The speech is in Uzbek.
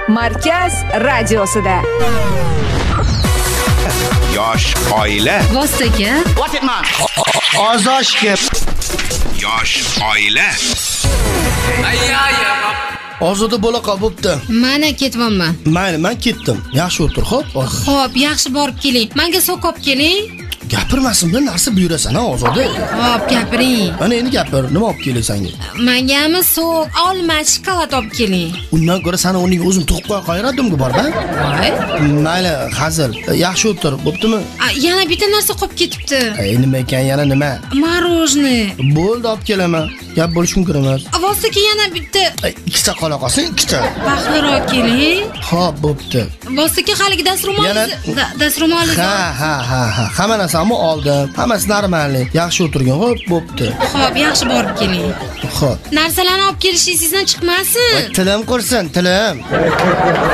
Markaz radiosida. Yosh oila. Vostaga. Ozoshga. Yosh oila. Ozoda bo'la qolibdi. Mana ketyapman. Mayli, men ketdim. Yaxshi o'tir, xo'p? Xo'p, yaxshi borib keling. Menga so'q olib keling. Gapirmasimda narsa buyurasan, Ozoda. Xo'p, gapiring. Mana endi gapir, nima olib kelasan? Mengami so'q, olma, shokolad olib keling. Undan ko'ra seni uning o'zim to'qib qo'yardimku bor-da. Voy. Mayli, hazil. Yaxshi o'tir, bo'ptimi? Yana bitta narsa qolib ketibdi. Nima ekan, yana nima? Morojniy. Bo'ldi, olib kelaman. Gap bo'lish mumkin emas. Vostaga yana bitta. Ikkita qola qolsin, ikkita. Baxtliroq keling. Xo'p, bo'pti. Vostaga haligi dastro'mol. Ha. Hamma narsamni oldim. Hammasi normalniy. Yaxshi o'tirgan, xo'p, bo'pti. Xo'p, yaxshi borib keling. Xo'p. Narsalarni olib kelishingizdan chiqmasin. Tilim qursin, tilim.